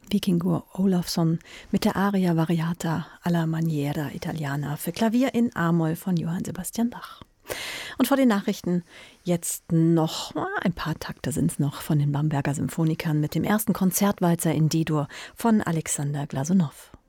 Vikingur Olafsson mit der Aria Variata alla maniera italiana für Klavier in A-Moll von Johann Sebastian Bach. Und vor den Nachrichten jetzt noch ein paar Takte sind es noch von den Bamberger Symphonikern mit dem ersten Konzertwalzer in D-Dur von Alexander Glasunow.